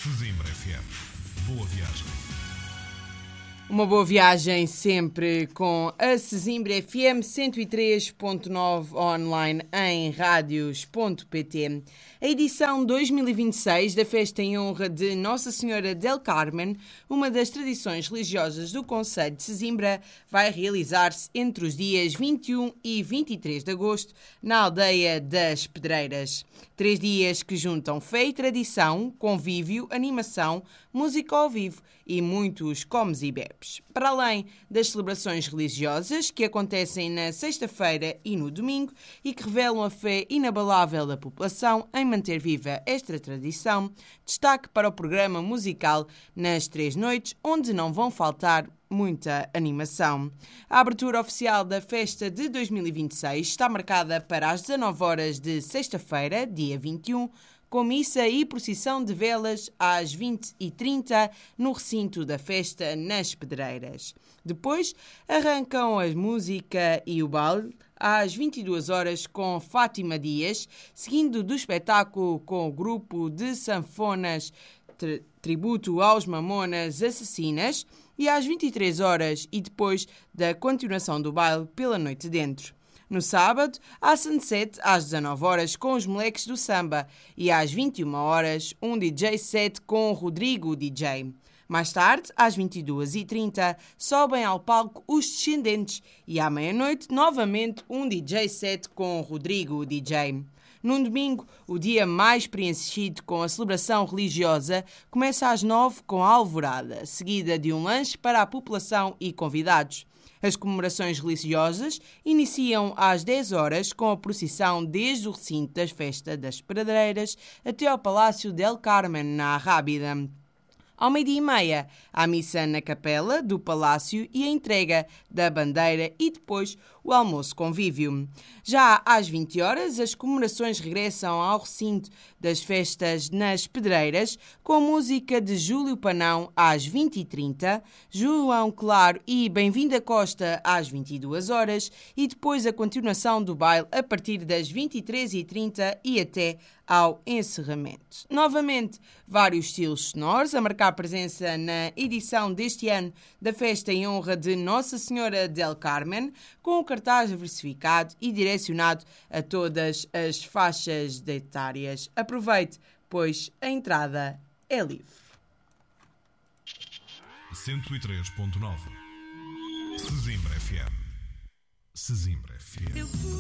Sesimbra FM. Boa viagem. Uma boa viagem sempre com a Sesimbra FM 103.9 online em radios.pt. A edição 2026 da festa em honra de Nossa Senhora del Carmen, uma das tradições religiosas do concelho de Sesimbra, vai realizar-se entre os dias 21 e 23 de agosto na aldeia das Pedreiras. 3 dias que juntam fé e tradição, convívio, animação, música ao vivo e muitos comes e bebes. Para além das celebrações religiosas que acontecem na sexta-feira e no domingo e que revelam a fé inabalável da população em manter viva esta tradição, destaque para o programa musical nas 3 noites, onde não vão faltar muita animação. A abertura oficial da festa de 2026 está marcada para as 19 horas de sexta-feira, dia 21, com missa e procissão de velas às 20h30 no recinto da festa nas Pedreiras. Depois arrancam a música e o baile às 22 horas com Fátima Dias, seguindo do espetáculo com o grupo de sanfonas Tributo aos Mamonas Assassinas, e às 23 horas e depois da continuação do baile pela noite dentro. No sábado, há sunset às 19 horas com os moleques do samba e às 21 horas um DJ set com o Rodrigo DJ. Mais tarde, às 22h30, sobem ao palco os Descendentes e à meia-noite, novamente, um DJ set com o Rodrigo DJ. Num domingo, o dia mais preenchido com a celebração religiosa começa às 9 com a alvorada, seguida de um lanche para a população e convidados. As comemorações religiosas iniciam às 10 horas com a procissão desde o recinto das Festas das Pedreiras até ao Palácio del Carmen, na Rábida. Ao 12h30, há missa na capela do Palácio e a entrega da bandeira e depois o almoço convívio. Já às 20 horas, as comemorações regressam ao recinto das festas nas Pedreiras, com a música de Júlio Panão às 20h30, João Claro e Bem-vinda Costa às 22 horas e depois a continuação do baile a partir das 23h30 e até ao encerramento. Novamente, vários estilos sonoros a marcar presença na edição deste ano da festa em honra de Nossa Senhora del Carmen, com o cartaz diversificado e direcionado a todas as faixas etárias. Aproveite, pois a entrada é livre. 103.9 Sesimbra FM. Sesimbra FM.